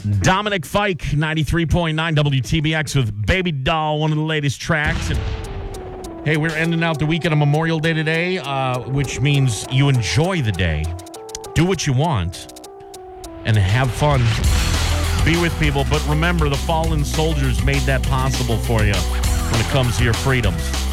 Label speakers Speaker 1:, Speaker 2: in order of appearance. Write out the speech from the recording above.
Speaker 1: Dominic Fike, 93.9 WTBX with Baby Doll, one of the latest tracks. And hey, we're ending out the weekend of Memorial Day today, which means you enjoy the day, do what you want, and have fun. Be with people, but remember, the fallen soldiers made that possible for you when it comes to your freedoms.